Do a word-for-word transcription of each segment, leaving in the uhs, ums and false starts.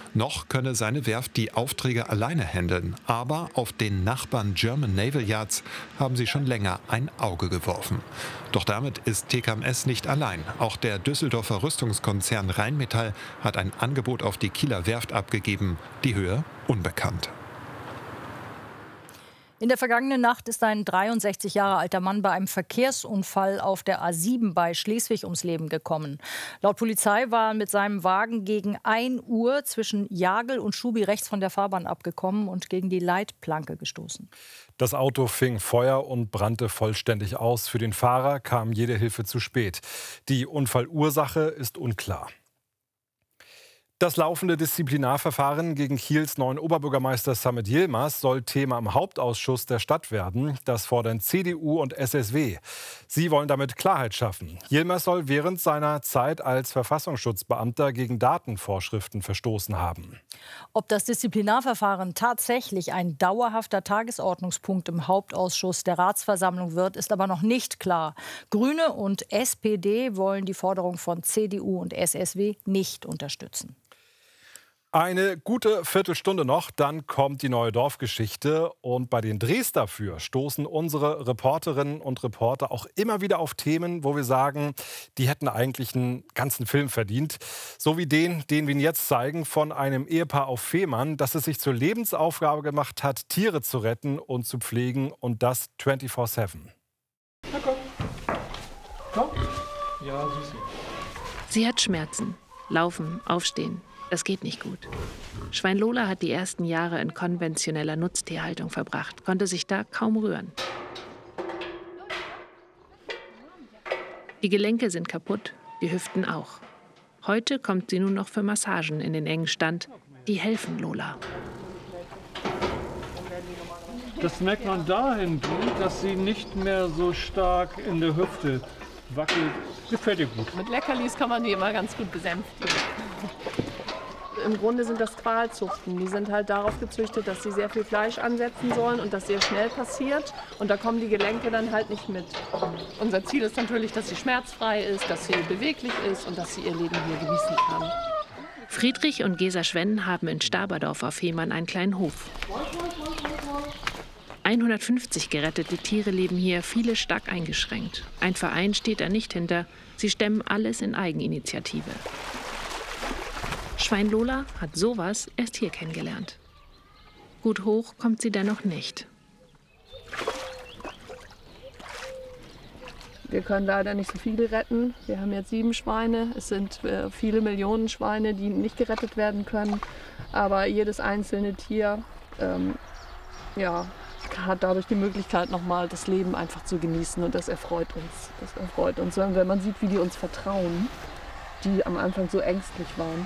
Noch könne seine Werft die Aufträge alleine handeln, aber auf den Nachbarn German Naval Yards haben sie schon länger ein Auge geworfen. Doch damit ist T K M S nicht allein. Auch der Düsseldorfer Rüstungskonzern Rheinmetall hat ein Angebot auf die Kieler Werft abgegeben, die Höhe unbekannt. In der vergangenen Nacht ist ein dreiundsechzig Jahre alter Mann bei einem Verkehrsunfall auf der A sieben bei Schleswig ums Leben gekommen. Laut Polizei war er mit seinem Wagen gegen ein Uhr zwischen Jagel und Schubi rechts von der Fahrbahn abgekommen und gegen die Leitplanke gestoßen. Das Auto fing Feuer und brannte vollständig aus. Für den Fahrer kam jede Hilfe zu spät. Die Unfallursache ist unklar. Das laufende Disziplinarverfahren gegen Kiels neuen Oberbürgermeister Samet Yilmaz soll Thema im Hauptausschuss der Stadt werden. Das fordern C D U und S S W. Sie wollen damit Klarheit schaffen. Yilmaz soll während seiner Zeit als Verfassungsschutzbeamter gegen Datenvorschriften verstoßen haben. Ob das Disziplinarverfahren tatsächlich ein dauerhafter Tagesordnungspunkt im Hauptausschuss der Ratsversammlung wird, ist aber noch nicht klar. Grüne und S P D wollen die Forderung von C D U und S S W nicht unterstützen. Eine gute Viertelstunde noch, dann kommt die neue Dorfgeschichte. Und bei den Drehs dafür stoßen unsere Reporterinnen und Reporter auch immer wieder auf Themen, wo wir sagen, die hätten eigentlich einen ganzen Film verdient. So wie den, den wir Ihnen jetzt zeigen, von einem Ehepaar auf Fehmarn, das es sich zur Lebensaufgabe gemacht hat, Tiere zu retten und zu pflegen. Und das vierundzwanzig sieben. Na komm. Komm. Ja, Süßi. Sie hat Schmerzen. Laufen, aufstehen. Das geht nicht gut. Schwein Lola hat die ersten Jahre in konventioneller Nutztierhaltung verbracht, konnte sich da kaum rühren. Die Gelenke sind kaputt, die Hüften auch. Heute kommt sie nun noch für Massagen in den engen Stand. Die helfen Lola. Das merkt man dahingehend, dass sie nicht mehr so stark in der Hüfte wackelt. Gefällt ihr gut. Mit Leckerlis kann man die immer ganz gut besänftigen. Im Grunde sind das Qualzuchten. Die sind halt darauf gezüchtet, dass sie sehr viel Fleisch ansetzen sollen und das sehr schnell passiert. Und da kommen die Gelenke dann halt nicht mit. Unser Ziel ist natürlich, dass sie schmerzfrei ist, dass sie beweglich ist und dass sie ihr Leben hier genießen kann. Friedrich und Gesa Schwenn haben in Staberdorf auf Fehmarn einen kleinen Hof. hundertfünfzig gerettete Tiere leben hier, viele stark eingeschränkt. Ein Verein steht da nicht hinter. Sie stemmen alles in Eigeninitiative. Schwein Lola hat sowas erst hier kennengelernt. Gut hoch kommt sie dennoch nicht. Wir können leider nicht so viele retten. Wir haben jetzt sieben Schweine. Es sind äh, viele Millionen Schweine, die nicht gerettet werden können. Aber jedes einzelne Tier ähm, ja, hat dadurch die Möglichkeit, nochmal das Leben einfach zu genießen. Und das erfreut uns. Das erfreut uns, wenn man sieht, wie die uns vertrauen, die am Anfang so ängstlich waren.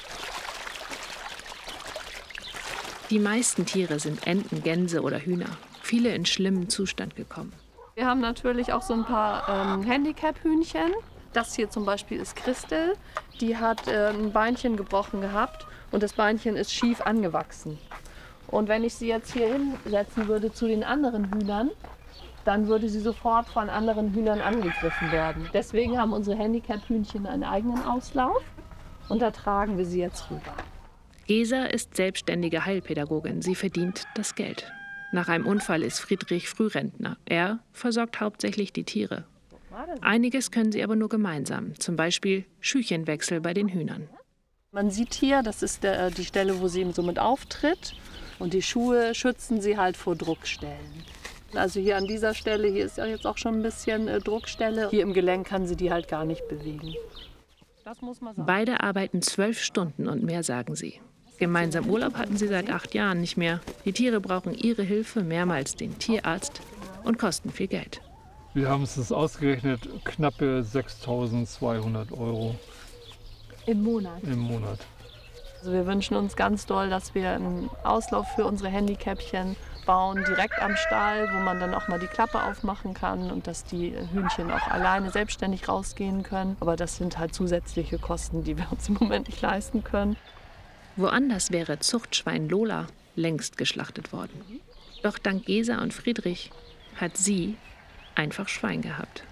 Die meisten Tiere sind Enten, Gänse oder Hühner. Viele in schlimmem Zustand gekommen. Wir haben natürlich auch so ein paar ähm, Handicap-Hühnchen. Das hier zum Beispiel ist Christel. Die hat äh, ein Beinchen gebrochen gehabt und das Beinchen ist schief angewachsen. Und wenn ich sie jetzt hier hinsetzen würde zu den anderen Hühnern, dann würde sie sofort von anderen Hühnern angegriffen werden. Deswegen haben unsere Handicap-Hühnchen einen eigenen Auslauf und da tragen wir sie jetzt rüber. Gesa ist selbstständige Heilpädagogin. Sie verdient das Geld. Nach einem Unfall ist Friedrich Frührentner. Er versorgt hauptsächlich die Tiere. Einiges können sie aber nur gemeinsam. Zum Beispiel Schüchenwechsel bei den Hühnern. Man sieht hier, das ist der, die Stelle, wo sie eben somit auftritt. Und die Schuhe schützen sie halt vor Druckstellen. Also hier an dieser Stelle, hier ist ja jetzt auch schon ein bisschen äh, Druckstelle. Hier im Gelenk kann sie die halt gar nicht bewegen. Das muss man sagen. Beide arbeiten zwölf Stunden und mehr, sagen sie. Gemeinsam Urlaub hatten sie seit acht Jahren nicht mehr. Die Tiere brauchen ihre Hilfe, mehrmals den Tierarzt, und kosten viel Geld. Wir haben es ausgerechnet, knappe sechstausendzweihundert Euro im Monat. Im Monat. Also wir wünschen uns ganz doll, dass wir einen Auslauf für unsere Handicapchen bauen, direkt am Stall, wo man dann auch mal die Klappe aufmachen kann und dass die Hühnchen auch alleine selbstständig rausgehen können. Aber das sind halt zusätzliche Kosten, die wir uns im Moment nicht leisten können. Woanders wäre Zuchtschwein Lola längst geschlachtet worden. Doch dank Gesa und Friedrich hat sie einfach Schwein gehabt.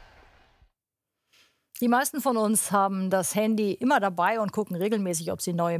Die meisten von uns haben das Handy immer dabei und gucken regelmäßig, ob sie neue